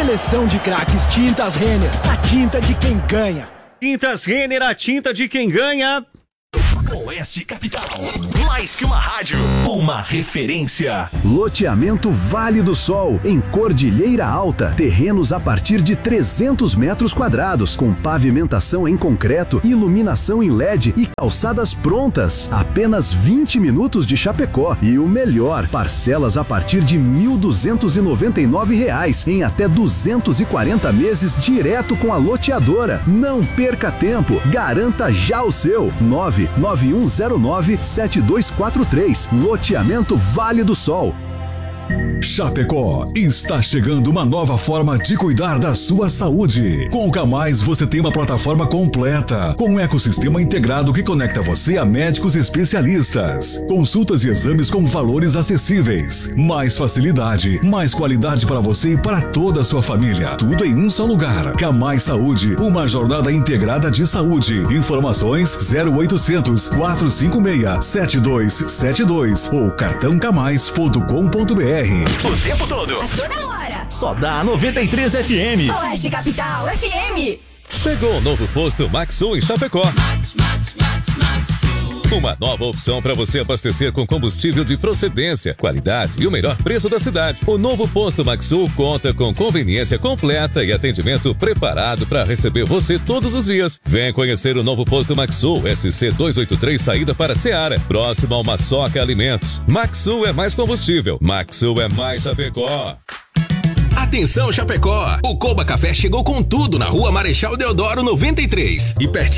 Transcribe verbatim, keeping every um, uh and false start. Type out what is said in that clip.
Seleção de craques Tintas Renner, a tinta de quem ganha. Tintas Renner, a tinta de quem ganha. Oeste Capital, mais que uma rádio, uma referência. Loteamento Vale do Sol, em Cordilheira Alta. Terrenos a partir de trezentos metros quadrados, com pavimentação em concreto, iluminação em L E D e calçadas prontas. Apenas vinte minutos de Chapecó. E o melhor, parcelas a partir de mil duzentos e noventa e nove reais, em até duzentos e quarenta meses, direto com a loteadora. Não perca tempo, garanta já o seu. nove nove um zero nove sete dois quatro três. Loteamento Vale do Sol. Chapecó, está chegando uma nova forma de cuidar da sua saúde. Com o Camais você tem uma plataforma completa, com um ecossistema integrado que conecta você a médicos especialistas. Consultas e exames com valores acessíveis. Mais facilidade, mais qualidade para você e para toda a sua família. Tudo em um só lugar. Camais Saúde, uma jornada integrada de saúde. Informações zero oitocentos, quatrocentos e cinquenta e seis, sete dois sete dois ou cartão camais ponto com ponto br. O tempo todo. A toda hora. Só dá noventa e três F M. Oeste Capital F M. Chegou o novo posto Maxsul em Chapecó. Max, Max, Max, Maxsul. Uma nova opção para você abastecer com combustível de procedência, qualidade e o melhor preço da cidade. O novo posto Maxsul conta com conveniência completa e atendimento preparado para receber você todos os dias. Vem conhecer o novo posto Maxsul, S C duzentos e oitenta e três, saída para Seara, próximo ao Maçoca Alimentos. Maxsul é mais combustível. Maxsul é mais Chapecó. Atenção, Chapecó! O Coba Café chegou com tudo na Rua Marechal Deodoro noventa e três e pertinho